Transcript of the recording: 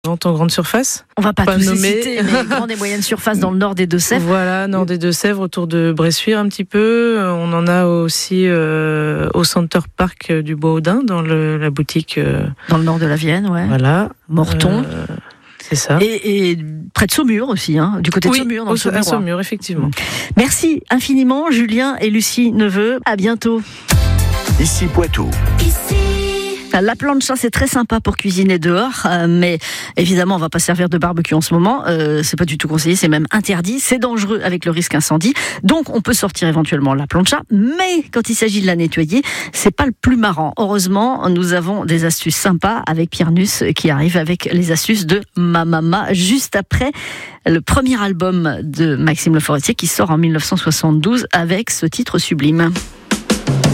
Vente en grande surface. On va pas tous les nommer. citer, mais grande et moyenne surface dans le nord des Deux-Sèvres. Voilà, nord des Deux-Sèvres, autour de Bressuire un petit peu. On en a aussi au Center Park du Bois-Audin, dans la boutique. Dans le nord de la Vienne, ouais. Voilà. Morton. C'est ça. Et près de Saumur aussi, du côté de Saumur. Dans à Saumur, effectivement. Merci infiniment, Julien et Lucie Neveu. À bientôt. Ici Poitou. La plancha, c'est très sympa pour cuisiner dehors, mais évidemment, on va pas servir de barbecue en ce moment. C'est pas du tout conseillé, c'est même interdit. C'est dangereux avec le risque incendie. Donc, on peut sortir éventuellement la plancha, mais quand il s'agit de la nettoyer, c'est pas le plus marrant. Heureusement, nous avons des astuces sympas avec Pierre Nuss qui arrive avec les astuces de Mamama juste après le premier album de Maxime Le Forestier qui sort en 1972 avec ce titre sublime.